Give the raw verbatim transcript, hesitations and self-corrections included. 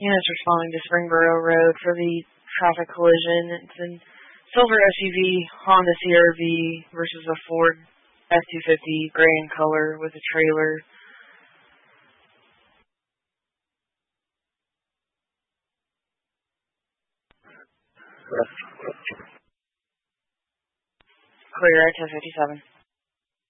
Units responding to Springboro Road for the traffic collision. It's in silver S U V Honda C R V versus a Ford F two fifty gray in color with a trailer. Clear, I ten fifty-seven.